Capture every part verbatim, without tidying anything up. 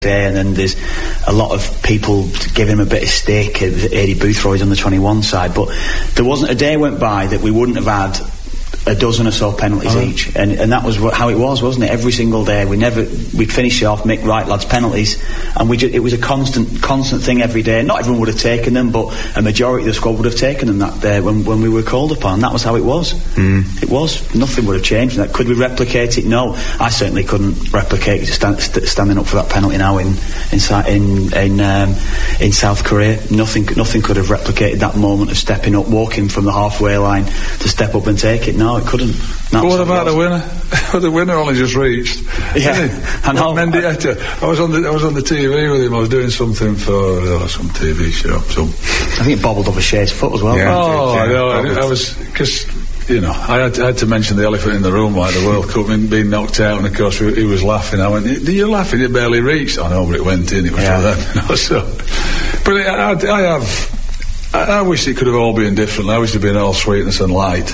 day, and then there's a lot of people giving him a bit of stick. Eddie Boothroyd's on the twenty-one side, but there wasn't a day went by that we wouldn't have had a dozen or so penalties uh-huh. each, and and that was what, how it was, wasn't it? Every single day, we never we'd finish it off. Mick, right, lads, penalties, and we just, it was a constant, constant thing every day. Not everyone would have taken them, but a majority of the squad would have taken them that day when when we were called upon. That was how it was. Mm. It was. Nothing would have changed from that. Could we replicate it? No, I certainly couldn't replicate stand, st- standing up for that penalty now in in in in, um, in South Korea. Nothing, nothing could have replicated that moment of stepping up, walking from the halfway line to step up and take it. No. No, it couldn't. But what about the winner? The winner only just reached. Yeah, I know. Mendieta. I was on the I was on the T V with him. I was doing something for uh, some T V show. So I think it bobbled off a Shea's foot as well. Yeah. Oh, yeah, no, I, I was because you know I had, I had to mention the elephant in the room, like the World Cup being knocked out, and of course he was laughing. I went, "You're laughing? It barely reached." I know, but it went in. It was yeah. for them. You know, so, but I, I have. I, I wish it could have all been different. I wish it had been all sweetness and light.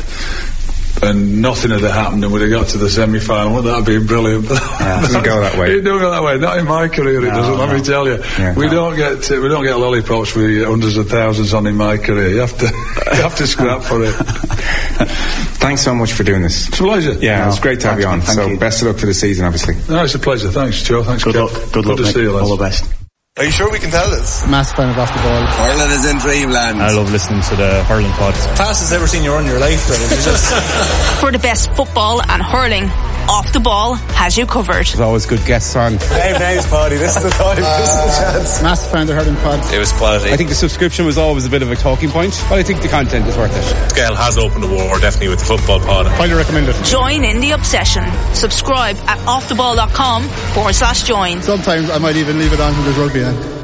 And nothing had happened, and we'd have got to the semi-final. Wouldn't that have been brilliant? Yeah, it doesn't go that way. It don't go that way. Not in my career, it no, doesn't. No. Let me tell you, yeah, we no. don't get uh, we don't get lollipops with hundreds of thousands on in my career. You have to you have to scrap for it. Thanks so much for doing this. It's a pleasure. Yeah, no, it's great to have you on. Thank so you. best of luck for the season, obviously. No, it's a pleasure. Thanks, Joe. Thanks. Good Kev. luck. Good, Good luck. to Mate. see you. All the best. Are you sure we can tell this? Massive fan of Off the Ball. Ireland is in dreamland. I love listening to the hurling pod. Fastest ever seen you run in your life, really. Just... For the best football and hurling, Off the Ball has you covered. There's always good guests on. Hey, thanks, Paddy. This is the time. Uh, this is the chance. Massive fan of the hurling pod. It was quality. I think the subscription was always a bit of a talking point, but I think the content is worth it. Gael has opened the war, definitely, with the football pod. Highly recommend it. Join in the obsession. Subscribe at offtheball.com forward slash join. Sometimes I might even leave it on when there's rugby on.